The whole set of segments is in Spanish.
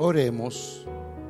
Oremos.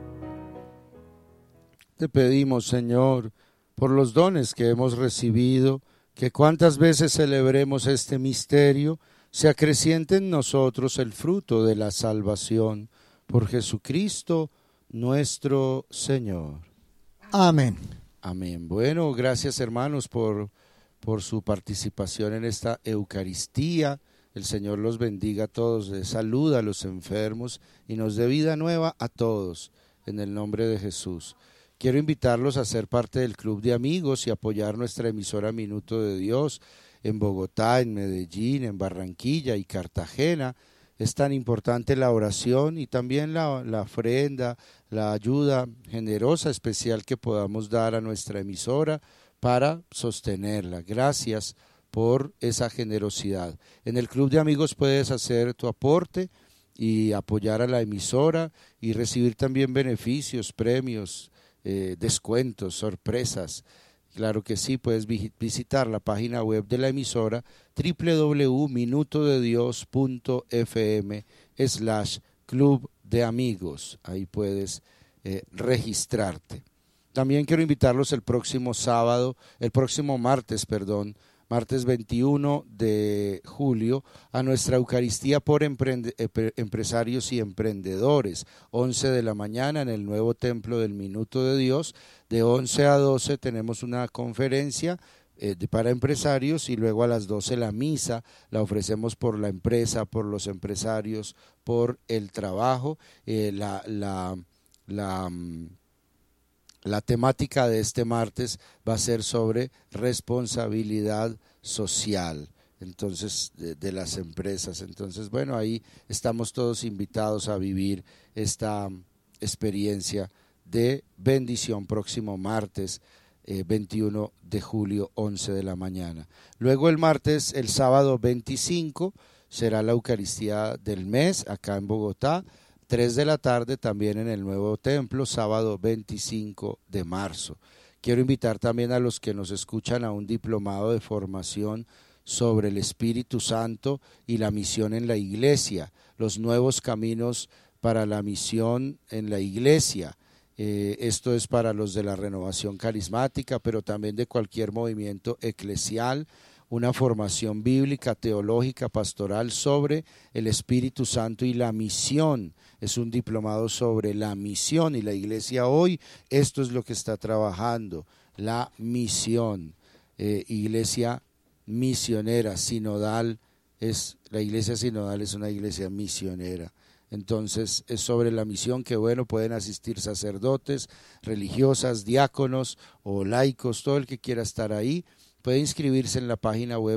Te pedimos, Señor, por los dones que hemos recibido, que cuantas veces celebremos este misterio, se acreciente en nosotros el fruto de la salvación. Por Jesucristo nuestro Señor. Amén. Amén. Bueno, gracias hermanos por su participación en esta Eucaristía. El Señor los bendiga a todos, les saluda a los enfermos y nos dé vida nueva a todos, en el nombre de Jesús. Quiero invitarlos a ser parte del club de amigos y apoyar nuestra emisora Minuto de Dios en Bogotá, en Medellín, en Barranquilla y Cartagena. Es tan importante la oración y también la ofrenda, la ayuda generosa especial que podamos dar a nuestra emisora para sostenerla. Gracias por esa generosidad. En el club de amigos puedes hacer tu aporte y apoyar a la emisora y recibir también beneficios, premios, descuentos, sorpresas. Claro que sí, puedes visitar la página web de la emisora www.minutodedios.fm/club de amigos. Ahí puedes registrarte. También quiero invitarlos el próximo martes 21 de julio, a nuestra Eucaristía por empresarios y emprendedores, 11 de la mañana en el nuevo templo del Minuto de Dios. De 11 a 12 tenemos una conferencia para empresarios y luego a las 12 la misa. La ofrecemos por la empresa, por los empresarios, por el trabajo. La temática de este martes va a ser sobre responsabilidad social, entonces de las empresas. Entonces, bueno, ahí estamos todos invitados a vivir esta experiencia de bendición próximo martes 21 de julio, 11 de la mañana. Luego el sábado 25 será la Eucaristía del mes acá en Bogotá, 3 de la tarde también en el nuevo templo, sábado 25 de marzo. Quiero invitar también a los que nos escuchan a un diplomado de formación sobre el Espíritu Santo y la misión en la iglesia, los nuevos caminos para la misión en la iglesia. Esto es para los de la renovación carismática, pero también de cualquier movimiento eclesial. Una formación bíblica, teológica, pastoral sobre el Espíritu Santo y la misión. Es un diplomado sobre la misión y la iglesia hoy, esto es lo que está trabajando, la misión. Iglesia misionera, sinodal, la iglesia sinodal es una iglesia misionera. Entonces es sobre la misión que bueno, pueden asistir sacerdotes, religiosas, diáconos o laicos, todo el que quiera estar ahí. Puede inscribirse en la página web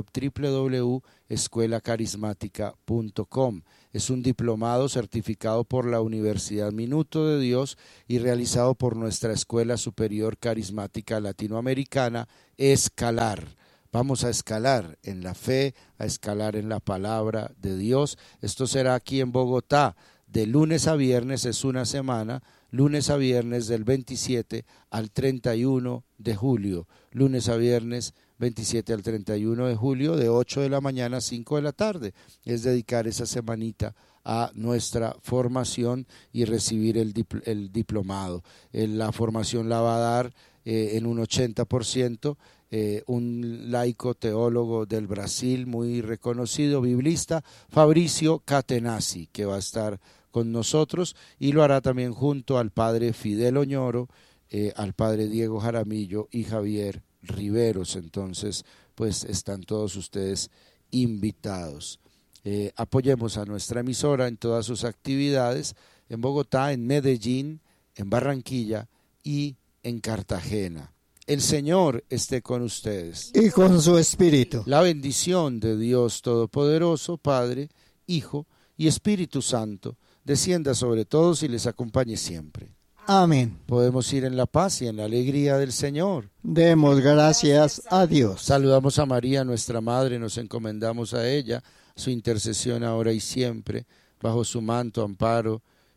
www.escuelacarismática.com. Es un diplomado certificado por la Universidad Minuto de Dios y realizado por nuestra Escuela Superior Carismática Latinoamericana, Escalar. Vamos a escalar en la fe, a escalar en la palabra de Dios. Esto será aquí en Bogotá, de lunes a viernes, es una semana, lunes a viernes del 27 al 31 de julio, lunes a viernes 27 al 31 de julio, de 8 de la mañana a 5 de la tarde. Es dedicar esa semanita a nuestra formación y recibir el diplomado. La formación la va a dar en un 80%, un laico teólogo del Brasil muy reconocido, biblista, Fabricio Catenacci, que va a estar con nosotros y lo hará también junto al padre Fidel Oñoro, al padre Diego Jaramillo y Javier Riveros. Entonces, pues están todos ustedes invitados. Apoyemos a nuestra emisora en todas sus actividades, en Bogotá, en Medellín, en Barranquilla y en Cartagena. El Señor esté con ustedes. Y con su espíritu. La bendición de Dios Todopoderoso, Padre, Hijo y Espíritu Santo, descienda sobre todos y les acompañe siempre. Amén. Podemos ir en la paz y en la alegría del Señor. Demos gracias a Dios. Saludamos a María, nuestra Madre, nos encomendamos a ella, su intercesión ahora y siempre, bajo su manto, amparo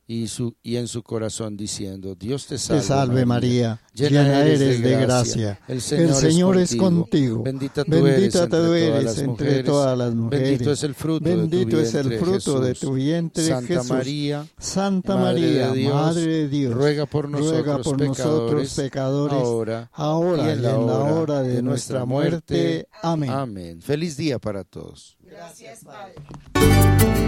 y en su corazón diciendo: Dios te Te salve, salve María, llena eres de gracia, el Señor es contigo, bendita tú bendita tú eres entre todas las mujeres, bendito es el fruto de tu vientre, Santa Jesús. María, Santa Madre María, de Dios, Madre de Dios, ruega por nosotros pecadores, ahora y en la hora de nuestra muerte. Amén. Amén. Feliz día para todos. Gracias, Padre.